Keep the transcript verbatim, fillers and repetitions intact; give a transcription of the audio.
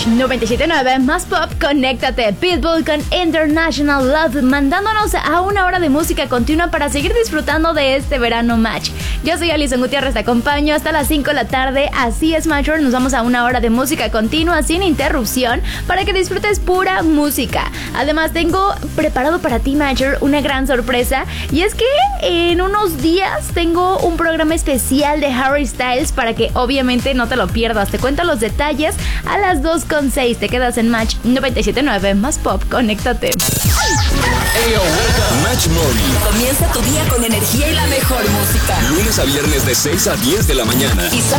noventa y siete punto nueve más pop, conéctate. Pitbull con International Love, mandándonos a una hora de música continua para seguir disfrutando de este verano match. Yo soy Alison Gutiérrez, te acompaño hasta las cinco de la tarde. Así es, Matcher, nos vamos a una hora de música continua sin interrupción para que disfrutes pura música. Además, tengo preparado para ti, Matcher, una gran sorpresa, y es que en unos días tengo un programa especial de Harry Styles para que obviamente no te lo pierdas. Te cuento los detalles a las dos con seis. Te quedas en Match noventa y siete punto nueve más pop, conéctate. Hey, oh, Match Morning. Comienza tu día con energía y la mejor música. Lunes a viernes de seis a diez de la mañana. Y